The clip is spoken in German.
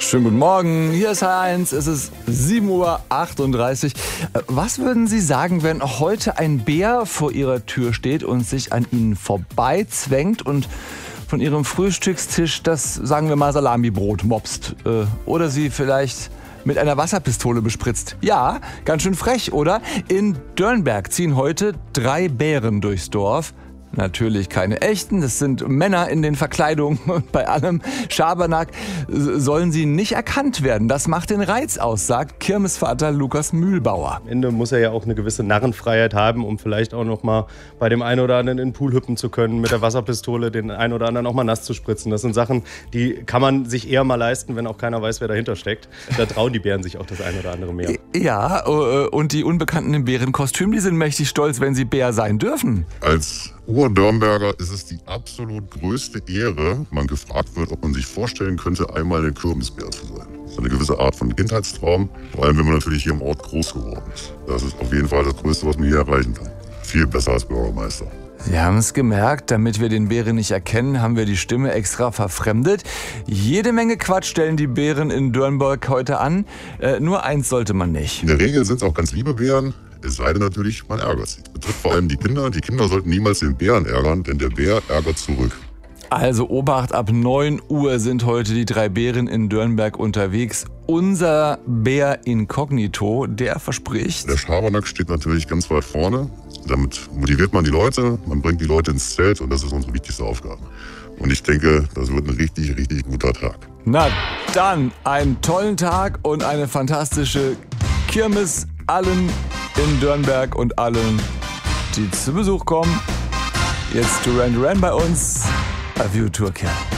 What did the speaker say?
Schönen guten Morgen, hier ist H1, es ist 7:38 Uhr. Was würden Sie sagen, wenn heute ein Bär vor Ihrer Tür steht und sich an Ihnen vorbeizwängt und von Ihrem Frühstückstisch das, sagen wir mal, Salamibrot mopst? Oder Sie vielleicht mit einer Wasserpistole bespritzt? Ja, ganz schön frech, oder? In Dörnberg ziehen heute 3 Bären durchs Dorf. Natürlich keine echten, das sind Männer in den Verkleidungen und bei allem Schabernack sollen sie nicht erkannt werden. Das macht den Reiz aus, sagt Kirmesvater Lukas Mühlbauer. Am Ende muss er ja auch eine gewisse Narrenfreiheit haben, um vielleicht auch noch mal bei dem einen oder anderen in den Pool hüpfen zu können, mit der Wasserpistole den einen oder anderen auch mal nass zu spritzen. Das sind Sachen, die kann man sich eher mal leisten, wenn auch keiner weiß, wer dahinter steckt. Da trauen die Bären sich auch das eine oder andere mehr. Ja, und die Unbekannten im Bärenkostüm, die sind mächtig stolz, wenn sie Bär sein dürfen. Als Urdörnberger ist es die absolut größte Ehre, man gefragt wird, ob man sich vorstellen könnte, einmal ein Kirmesbär zu sein. Das ist eine gewisse Art von Kindheitstraum, vor allem wenn man natürlich hier im Ort groß geworden ist. Das ist auf jeden Fall das Größte, was man hier erreichen kann. Viel besser als Bürgermeister. Sie haben es gemerkt, damit wir den Bären nicht erkennen, haben wir die Stimme extra verfremdet. Jede Menge Quatsch stellen die Bären in Dörnberg heute an. Nur eins sollte man nicht. In der Regel sind es auch ganz liebe Bären. Es sei denn natürlich, man ärgert sie. Das betrifft vor allem die Kinder. Die Kinder sollten niemals den Bären ärgern, denn der Bär ärgert zurück. Also Obacht, ab 9 Uhr sind heute die 3 Bären in Dörnberg unterwegs. Unser Bär Inkognito, der verspricht... Der Schabernack steht natürlich ganz weit vorne. Damit motiviert man die Leute, man bringt die Leute ins Zelt und das ist unsere wichtigste Aufgabe. Und ich denke, das wird ein richtig, richtig guter Tag. Na dann, einen tollen Tag und eine fantastische Kirmes allen in Dörnberg und allen, die zu Besuch kommen. Jetzt Duran Duran bei uns. Adieu, Turkey.